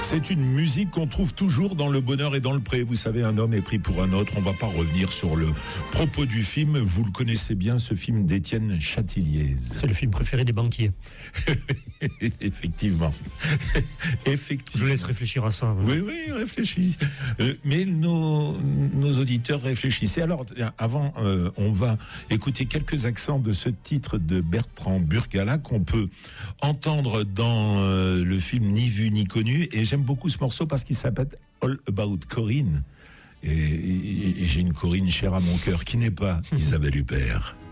C'est une musique qu'on trouve toujours dans Le Bonheur et dans le Pré. Vous savez, un homme est pris pour un autre. On ne va pas revenir sur le propos du film. Vous le connaissez bien, ce film d'Étienne Châtilliez. C'est le film préféré des banquiers. Effectivement. Je vous laisse réfléchir à ça. Oui, réfléchis. Mais nos auditeurs réfléchissaient. Alors, avant, on va écouter quelques accents de ce titre de Bertrand Burgala qu'on peut entendre dans le film Ni vu ni connu. Et j'aime beaucoup ce morceau parce qu'il s'appelle All About Corinne. Et j'ai une Corinne chère à mon cœur qui n'est pas Isabelle Huppert.